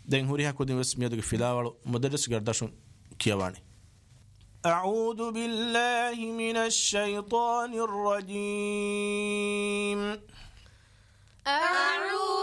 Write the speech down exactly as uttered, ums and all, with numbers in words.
den huri hakudin wes miyaduge filawalu mudarris gardashun kiyawani. أعوذ بالله من الشيطان الرجيم. أعوذ